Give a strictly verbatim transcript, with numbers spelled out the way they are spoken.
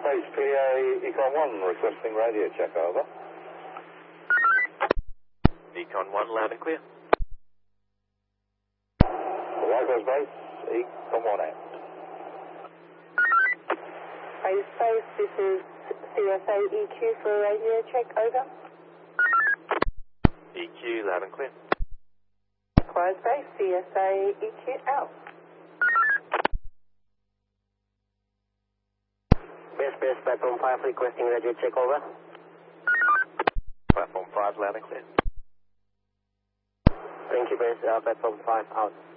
Space P A Econ one requesting radio check, over. Econ one, loud and clear. Likewise, Space Econ one out. Space Space, this is C S A E Q for a radio check, over. E Q, loud and clear. Likewise, Space, C S A E Q out. Base Base, platform five requesting radio check, over. Platform five, loud and clear. Thank you, Base, uh, platform five out.